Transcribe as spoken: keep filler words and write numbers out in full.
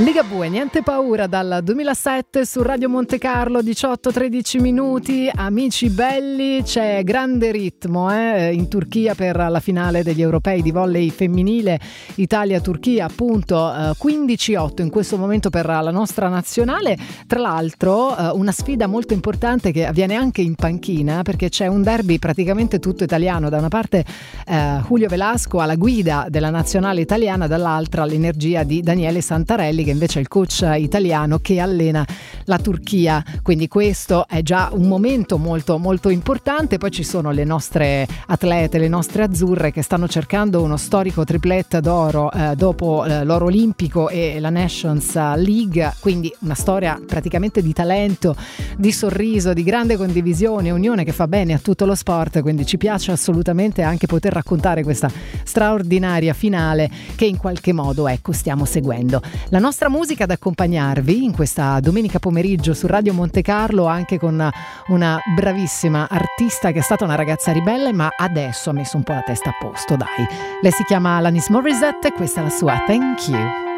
Ligabue, niente paura, dal duemilasette su Radio Monte Carlo, diciotto tredici minuti. Amici belli, c'è grande ritmo eh, in Turchia per la finale degli europei di volley femminile Italia-Turchia, appunto eh, quindici otto in questo momento per la nostra nazionale. Tra l'altro eh, una sfida molto importante che avviene anche in panchina, perché c'è un derby praticamente tutto italiano. Da una parte eh, Julio Velasco alla guida della nazionale italiana, dall'altra l'energia di Daniele Santarelli, che invece è il coach italiano che allena la Turchia, quindi questo è già un momento molto molto importante. Poi ci sono le nostre atlete, le nostre azzurre, che stanno cercando uno storico triplet d'oro eh, dopo eh, l'oro olimpico e la Nations League, quindi una storia praticamente di talento, di sorriso, di grande condivisione, unione, che fa bene a tutto lo sport. Quindi ci piace assolutamente anche poter raccontare questa straordinaria finale che in qualche modo, ecco, stiamo seguendo. La nostra musica ad accompagnarvi in questa domenica pomeriggio su Radio Monte Carlo, anche con una bravissima artista che è stata una ragazza ribelle, ma adesso ha messo un po' la testa a posto, dai. Lei si chiama Alanis Morissette e questa è la sua Thank You.